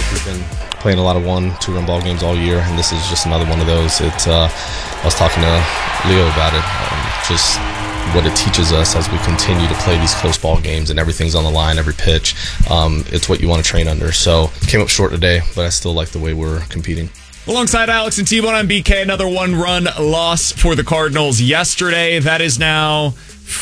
We've been playing a lot of 1-2 run ball games all year, and this is just another one of those. I was talking to Leo about it, just what it teaches us as we continue to play these close ball games and everything's on the line, every pitch. It's what you want to train under. So came up short today, but I still like the way we're competing. Alongside Alex and T-Bone on BK, another one-run loss for the Cardinals yesterday. That is now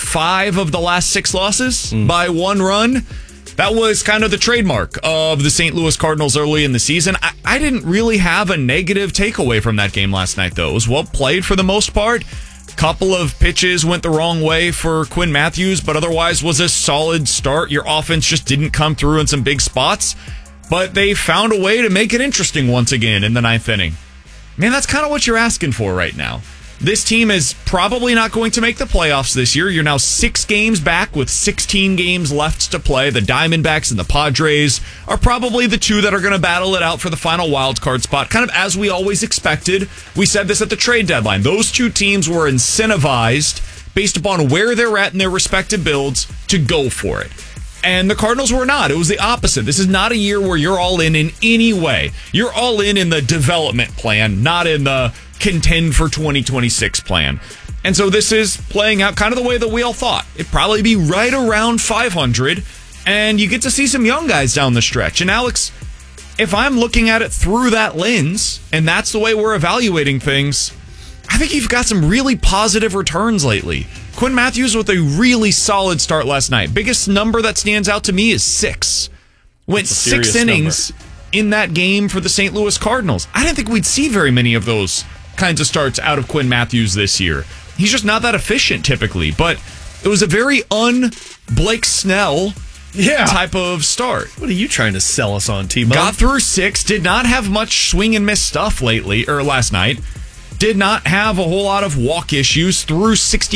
5 of the last 6 losses by 1 run. That was kind of the trademark of the St. Louis Cardinals early in the season. I didn't really have a negative takeaway from that game last night, though. It was well played for the most part. Couple of pitches went the wrong way for Quinn Matthews, but otherwise was a solid start. Your offense just didn't come through in some big spots, but they found a way to make it interesting once again in the 9th inning. Man, that's kind of what you're asking for right now. This team is probably not going to make the playoffs this year. You're now 6 games back with 16 games left to play. The Diamondbacks and the Padres are probably the 2 that are going to battle it out for the final wild card spot, kind of as we always expected. We said this at the trade deadline. Those 2 teams were incentivized based upon where they're at in their respective builds to go for it. And the Cardinals were not. It was the opposite. This is not a year where you're all in any way. You're all in the development plan, not in the contend for 2026 plan. And so this is playing out kind of the way that we all thought. It'd probably be right around 500, and you get to see some young guys down the stretch. And Alex, if I'm looking at it through that lens, and that's the way we're evaluating things, I think you've got some really positive returns lately. Quinn Matthews with a really solid start last night. Biggest number that stands out to me is 6. Went 6 innings in that game for the St. Louis Cardinals. I didn't think we'd see very many of those kinds of starts out of Quinn Matthews this year. He's just not that efficient typically, but it was a very un-Blake Snell type of start. What are you trying to sell us on, T-Bone? Got through 6, did not have much swing and miss stuff last night. Did not have a whole lot of walk issues. Threw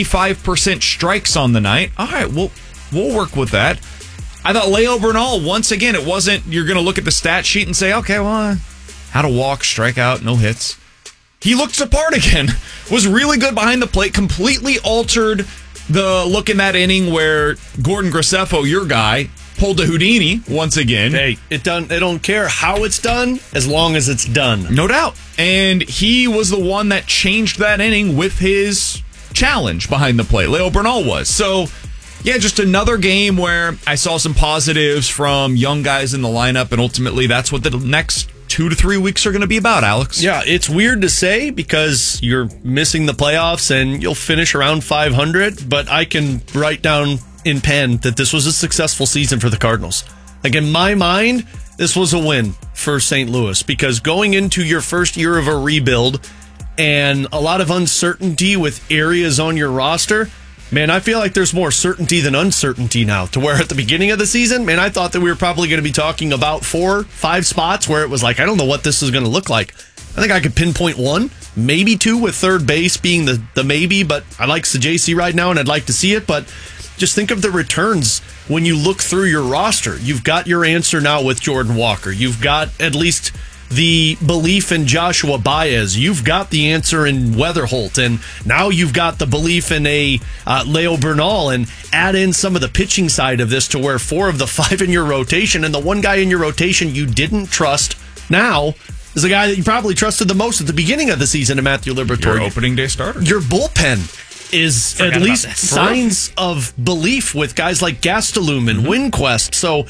65% strikes on the night. All right, we'll work with that. I thought Leo Bernal, once again, it wasn't you're going to look at the stat sheet and say, okay, well, had a walk, strikeout, no hits. He looked apart again. Was really good behind the plate. Completely altered the look in that inning where Gordon Graceffo, your guy, pulled a Houdini once again. Hey, they don't care how it's done as long as it's done. No doubt. And he was the one that changed that inning with his challenge behind the plate. Leo Bernal was. So, yeah, just another game where I saw some positives from young guys in the lineup, and ultimately that's what the next 2 to 3 weeks are going to be about, Alex. Yeah, it's weird to say because you're missing the playoffs and you'll finish around 500, but I can write down in pen that this was a successful season for the Cardinals. Like, in my mind, this was a win for St. Louis because going into your first year of a rebuild and a lot of uncertainty with areas on your roster, man, I feel like there's more certainty than uncertainty now, to where at the beginning of the season, man, I thought that we were probably going to be talking about 4, 5 spots where it was like, I don't know what this is going to look like. I think I could pinpoint 1, maybe 2, with third base being the maybe, but I like JC right now and I'd like to see it. But just think of the returns when you look through your roster. You've got your answer now with Jordan Walker. You've got at least the belief in Joshua Baez. You've got the answer in Weatherholt, and now you've got the belief in a Leo Bernal, and add in some of the pitching side of this to where 4 of the 5 in your rotation, and the one guy in your rotation you didn't trust now is the guy that you probably trusted the most at the beginning of the season, in Matthew Liberatore. Your opening day starter. Your bullpen is at least signs of belief with guys like Gastelum and Winquest. So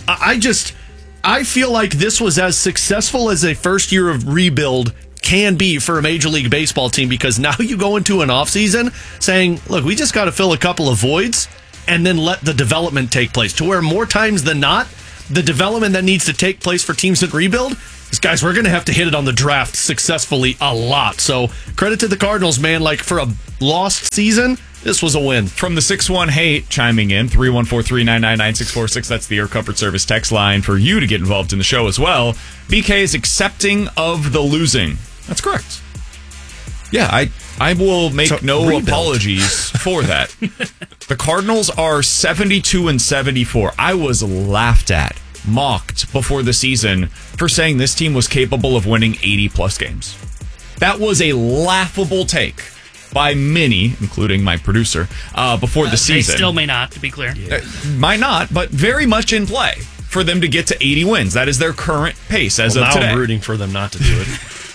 I feel like this was as successful as a first year of rebuild can be for a Major League Baseball team, because now you go into an offseason saying, look, we just got to fill a couple of voids and then let the development take place, to where more times than not, the development that needs to take place for teams that rebuild is, guys, we're going to have to hit it on the draft successfully a lot. So credit to the Cardinals, man. Like, for a lost season, this was a win. From the 6-1 hate chiming in, 314-399-9646. That's the Air Comfort Service text line for you to get involved in the show as well. BK is accepting of the losing. That's correct. Yeah, I will make no apologies for that. The Cardinals are 72-74. I was laughed at, mocked before the season for saying this team was capable of winning 80-plus games. That was a laughable take by many, including my producer, before the season. They still may not, to be clear. Might not, but very much in play for them to get to 80 wins. That is their current pace as of now today. I'm rooting for them not to do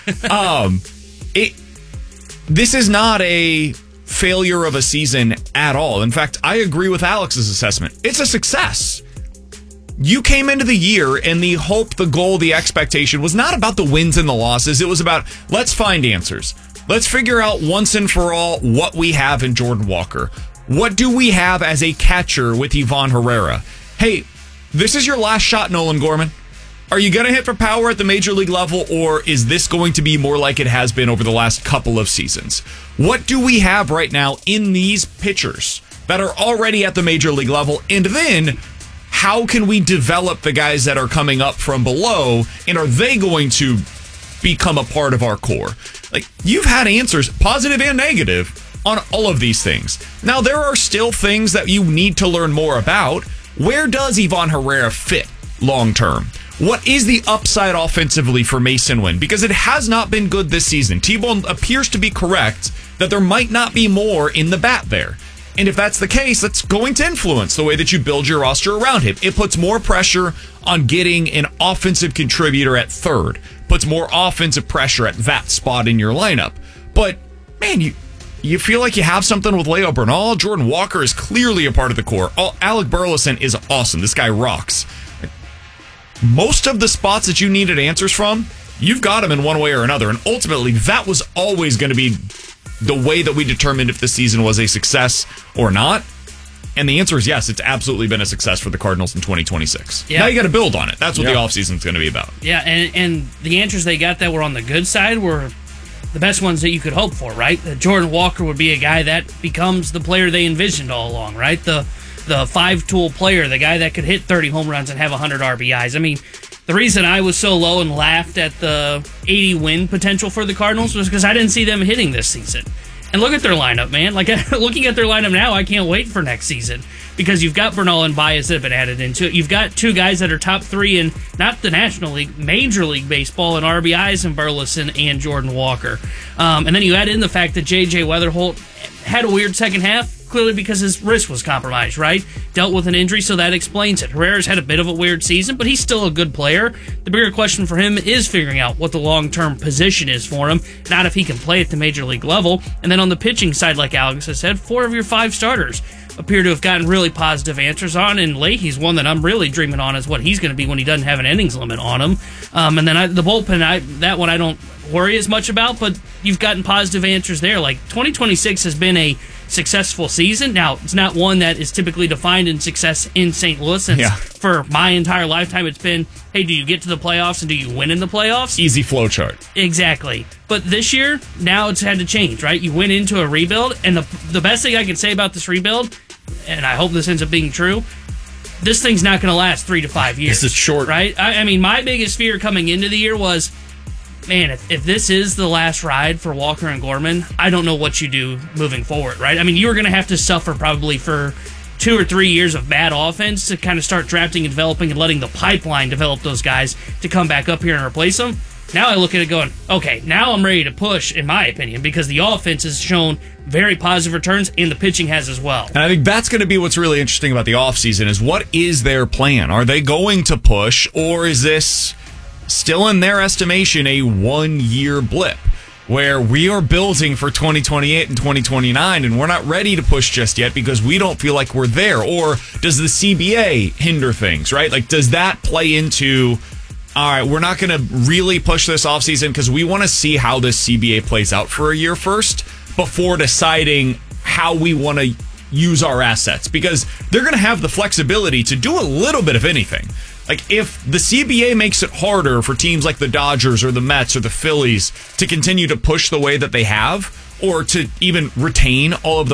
it. This is not a failure of a season at all. In fact, I agree with Alex's assessment. It's a success. You came into the year and the hope, the goal, the expectation was not about the wins and the losses. It was about, let's find answers. Let's figure out once and for all what we have in Jordan Walker. What do we have as a catcher with Ivan Herrera? Hey, this is your last shot, Nolan Gorman. Are you going to hit for power at the major league level, or is this going to be more like it has been over the last couple of seasons? What do we have right now in these pitchers that are already at the major league level? And then how can we develop the guys that are coming up from below, and are they going to become a part of our core? Like, you've had answers, positive and negative, on all of these things. Now, there are still things that you need to learn more about. Where does Ivan Herrera fit long term? What is the upside offensively for Mason Wynn? Because it has not been good this season. T-Bone appears to be correct that there might not be more in the bat there. And if that's the case, that's going to influence the way that you build your roster around him. It puts more pressure on getting an offensive contributor at third. Puts more offensive pressure at that spot in your lineup. But, man, you feel like you have something with Leo Bernal. Jordan Walker is clearly a part of the core. Alec Burleson is awesome. This guy rocks. Most of the spots that you needed answers from, you've got them in one way or another. And ultimately, that was always going to be the way that we determined if the season was a success or not. And the answer is yes, it's absolutely been a success for the Cardinals in 2026. Yeah. Now you got to build on it. That's what the offseason is going to be about. Yeah, and the answers they got that were on the good side were the best ones that you could hope for, right? Jordan Walker would be a guy that becomes the player they envisioned all along, right? The five-tool player, the guy that could hit 30 home runs and have 100 RBIs. I mean, the reason I was so low and laughed at the 80-win potential for the Cardinals was because I didn't see them hitting this season. And look at their lineup, man. Like, looking at their lineup now, I can't wait for next season because you've got Bernal and Baez that have been added into it. You've got two guys that are top three in not the National League, Major League Baseball in RBIs in Burleson and Jordan Walker. And then you add in the fact that J.J. Weatherholt had a weird second half, clearly because his wrist was compromised, right? Dealt with an injury, so that explains it. Herrera's had a bit of a weird season, but he's still a good player. The bigger question for him is figuring out what the long-term position is for him, not if he can play at the major league level. And then on the pitching side, like Alex has said, 4 of your 5 starters appear to have gotten really positive answers on, and Leahy's one that I'm really dreaming on is what he's going to be when he doesn't have an innings limit on him. And then the bullpen, that one I don't worry as much about, but you've gotten positive answers there. Like, 2026 has been a successful season. Now, it's not one that is typically defined in success in St. Louis. And for my entire lifetime, it's been, hey, do you get to the playoffs and do you win in the playoffs? Easy flow chart. Exactly. But this year, now it's had to change, right? You went into a rebuild, and the best thing I can say about this rebuild, and I hope this ends up being true, this thing's not going to last 3 to 5 years. This is short. Right? I mean, my biggest fear coming into the year was, man, if this is the last ride for Walker and Gorman, I don't know what you do moving forward, right? I mean, you're going to have to suffer probably for 2 or 3 years of bad offense to kind of start drafting and developing and letting the pipeline develop those guys to come back up here and replace them. Now I look at it going, okay, now I'm ready to push, in my opinion, because the offense has shown very positive returns and the pitching has as well. And I think that's going to be what's really interesting about the offseason is what is their plan? Are they going to push, or is this still in their estimation a 1-year blip where we are building for 2028 and 2029 and we're not ready to push just yet because we don't feel like we're there? Or does the CBA hinder things, right? Like, does that play into, all right, we're not going to really push this offseason because we want to see how this CBA plays out for a year first before deciding how we want to use our assets, because they're going to have the flexibility to do a little bit of anything. Like, if the CBA makes it harder for teams like the Dodgers or the Mets or the Phillies to continue to push the way that they have, or to even retain all of the